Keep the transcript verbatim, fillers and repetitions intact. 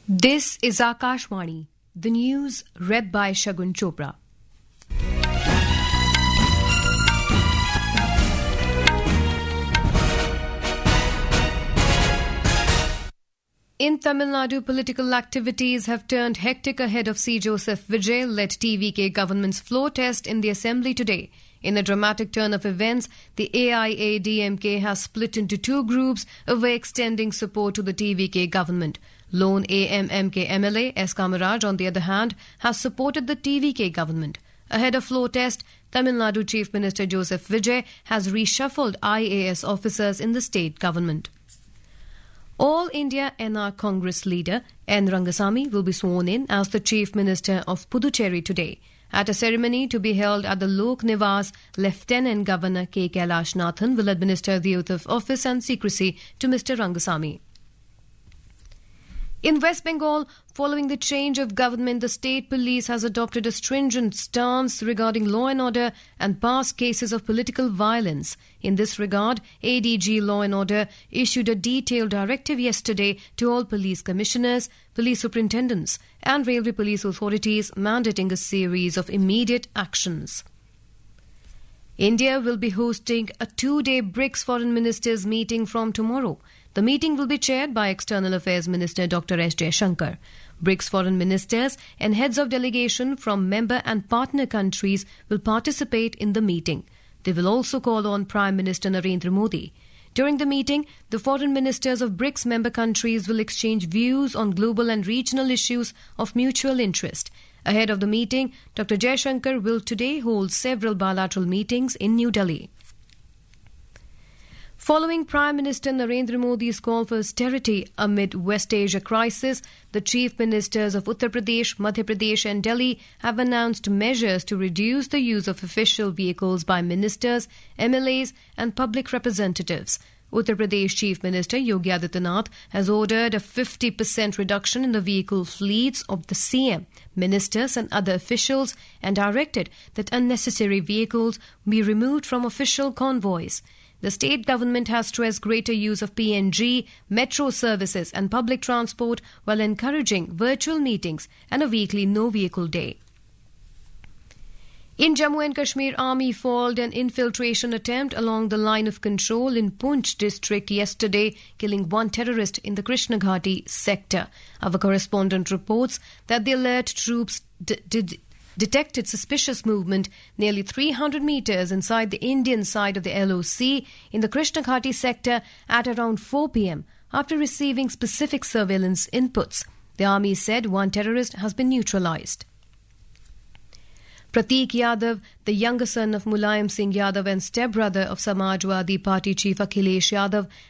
This is Akashvani, the news read by Shagun Chopra. In Tamil Nadu, political activities have turned hectic ahead of C. Joseph Vijay-led T V K government's floor test in the Assembly today. In a dramatic turn of events, the A I A D M K has split into two groups, away extending support to the T V K government. Lone A M M K M L A S. Kamaraj, on the other hand, has supported the T V K government. Ahead of floor test, Tamil Nadu Chief Minister Joseph Vijay has reshuffled I A S officers in the state government. All India N R Congress leader N. Rangasamy will be sworn in as the Chief Minister of Puducherry today. At a ceremony to be held at the Lok Nivas, Lieutenant Governor K. Kailash Nathan will administer the oath of office and secrecy to Mister Rangasamy. In West Bengal, following the change of government, the state police has adopted a stringent stance regarding law and order and past cases of political violence. In this regard, A D G Law and Order issued a detailed directive yesterday to all police commissioners, police superintendents and railway police authorities, mandating a series of immediate actions. India will be hosting a two-day BRICS Foreign Ministers meeting from tomorrow. The meeting will be chaired by External Affairs Minister Doctor S. Jaishankar. BRICS foreign ministers and heads of delegation from member and partner countries will participate in the meeting. They will also call on Prime Minister Narendra Modi. During the meeting, the foreign ministers of BRICS member countries will exchange views on global and regional issues of mutual interest. Ahead of the meeting, Doctor Jaishankar will today hold several bilateral meetings in New Delhi. Following Prime Minister Narendra Modi's call for austerity amid West Asia crisis, the Chief Ministers of Uttar Pradesh, Madhya Pradesh and Delhi have announced measures to reduce the use of official vehicles by ministers, M L As and public representatives. Uttar Pradesh Chief Minister Yogi Adityanath has ordered a fifty percent reduction in the vehicle fleets of the C M, ministers and other officials, and directed that unnecessary vehicles be removed from official convoys. The state government has stressed greater use of P N G, metro services and public transport while encouraging virtual meetings and a weekly no-vehicle day. In Jammu and Kashmir, Army foiled an infiltration attempt along the line of control in Poonch district yesterday, killing one terrorist in the Krishna Ghati sector. Our correspondent reports that the alert troops d- did detected suspicious movement nearly three hundred metres inside the Indian side of the L O C in the Krishna Ghati sector at around four p.m. after receiving specific surveillance inputs. The army said one terrorist has been neutralised. Prateek Yadav, the younger son of Mulayam Singh Yadav and stepbrother of Samajwadi Party chief Akhilesh Yadav,